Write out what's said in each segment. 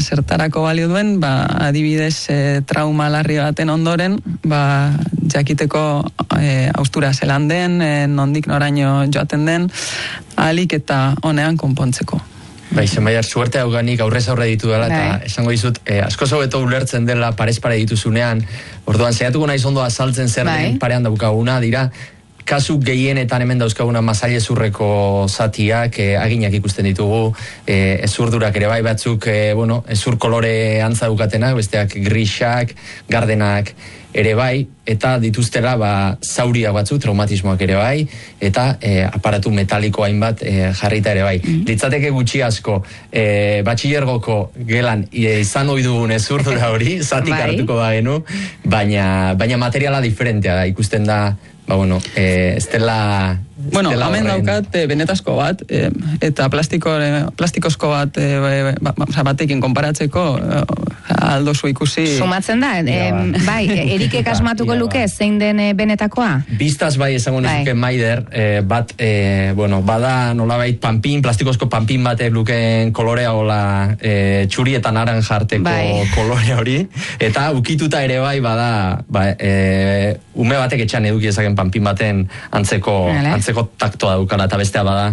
zertarako balio duen, adibidez trauma larri baten ondoren, jakiteko haustura zelan den, nondik noraino joaten den, ahalik eta honean konpontzeko. Zenbaiar, suerte hauganik aurrez aurre ditu dela, eta esango dizut, asko zaubeto ulertzen dela parez pare dituzunean, orduan, zeiatuko naiz ondo azaltzen zer den parean daukaguna, dira, kasu gehienetan hemen dauzkaguna masailezurreko zatiak, aginak ikusten ditugu, ezurdurak ere bai batzuk, ezur kolore antza dukatenak, besteak grisak, gardenak ere bai, eta dituztela zauriak batzuk, traumatismoak ere bai, eta aparatu metaliko hainbat jarrita ere bai. Litzateke gutxi asko, batxilergoko gelan izan ohi dugun ezurdura hori, zatik hartuko bagenu, baina materiala diferentea da, ikusten da, ez dela... Bueno, hemen daukat benetazko bat, eta plastikozko bat batekin konparatzeko aldozu ikusi... Sumatzen da, bai, Erikek asmatuko luke zein den benetakoa? Biztaz bai esango nizuke Maider, bat, bada nolabait panpin, plastikozko panpin batek lukeen kolorea hola txuri eta naranjarteko kolore hori, eta ukituta ere bai bada, ume batek etxan eduki ezaken panpin baten antzeko taktoa daukala, eta bestea bada,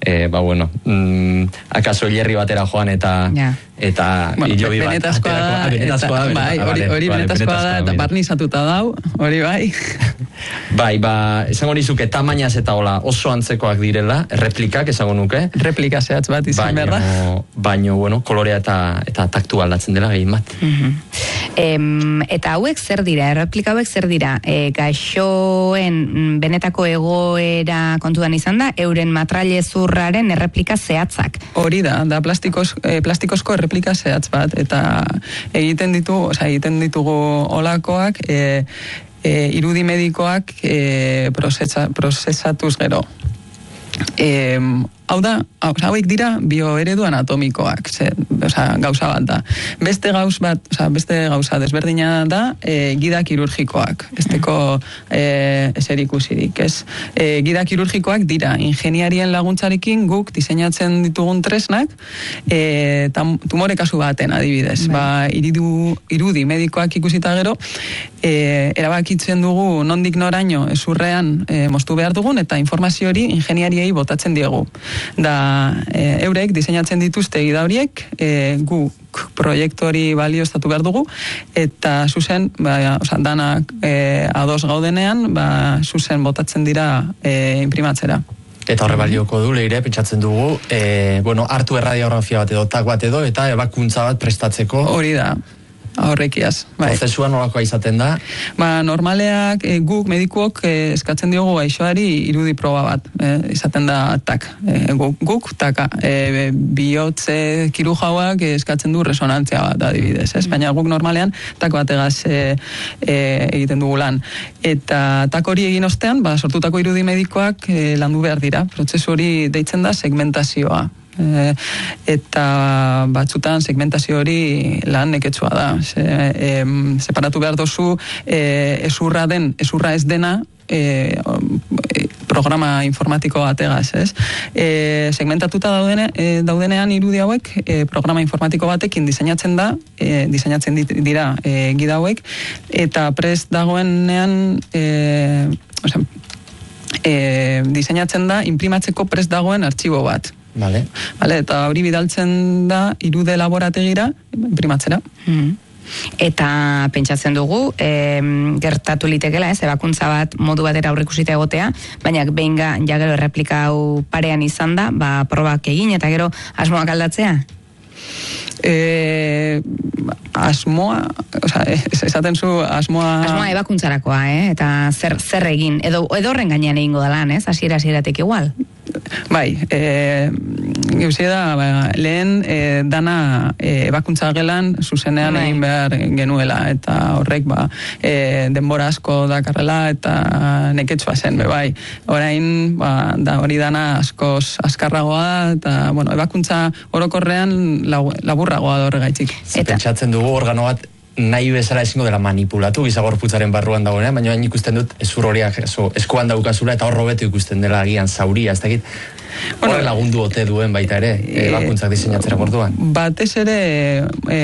akaso hilerri batera joan eta hilobi bat. Hori benetazkoa da, eta barnizatuta dau, hori bai. Esango nizuke tamainaz eta hola oso antzekoak direla, replikak esango nuke. Replika zehatz bat izan behar da. Baina, kolorea eta taktua aldatzen dela gehien bat. Eta hauek zer dira, replika hauek zer dira, gaixoen benetako egoera kontudan izan da, euren matrailezurraren erreplika zehatzak. Hori da plastikozko erreplika zehatz bat, eta egiten ditugu olakoak, irudi medikoak prozesatuz gero. Hauek dira bioeredu anatomikoak, gauza bat da. Beste gauza desberdina da gida kirurgikoak, esteko eser ikusirik, ez? Gida kirurgikoak dira ingeniarien laguntzarekin guk diseinatzen ditugun tresnak, tumore kasu baten adibidez. Irudi medikoak ikusita gero, erabakitzen dugu nondik noraino ezurrean moztu behar dugun, eta informazio hori ingeniariei botatzen diegu. Eurek diseinatzen dituzte gida horiek, guk proiektu hori balioztatu behar dugu, eta zuzen, danak ados gaudenean, zuzen botatzen dira imprimatzera. Eta horre balioko du, leire, pentsatzen dugu, hartu erradiografia bat edo, tak bat edo, eta ebakuntza bat prestatzeko. Hori da. Horrekiaz. Prozesua nolakoa izaten da? Normaleak guk medikuok eskatzen diogu gaixoari irudi proba bat. Izaten da tak. Guk taka. Bihotze kirujauak eskatzen du resonantzia bat adibidez. Baina guk normalean tak bategaz egiten dugu lan. Eta tak hori egin ostean, sortutako irudi medikoak landu behar dira. Prozesu hori deitzen da segmentazioa. Eta batzutan segmentazio hori lan neketsua da. Separatu behar dozu ezurra ez dena programa informatiko bategaz, ez? Segmentatuta daudenean irudi hauek programa informatiko batekin diseinatzen dira gida hauek, eta prest dagoenean diseinatzen da imprimatzeko prest dagoen artxibo bat. Eta hori bidaltzen da irude laborategira imprimatzera. Eta pentsatzen dugu, gertatu litekela, ebakuntza bat modu batera aurreikusita egotea, baina behin gero erreplika hau parean izan da, probak egin eta gero asmoak aldatzea? Asmoa, esaten zu asmoa ebakuntzarakoa, eta zer egin, edo horren gainean egingo da lan, hasieratik igual? Bai, gauze da, lehen dana ebakuntza gelan zuzenean egin behar genuela, eta horrek denbora asko dakarrela eta neketsua zen, bai. Orain, hori dana askoz askarragoa, eta ebakuntza orokorrean laburragoa da horregaitzik. Pentsatzen dugu organo bat nahi bezala ezingo dela manipulatu, gizagorputzaren barruan dagoenean, baina ikusten dut ezur horiak eskuan daukazula eta hor hobeto ikusten dela agian zauria, ez dakit. Horre lagundu ote duen baita ere, ebakuntzak diseinatzera orduan. Batez ere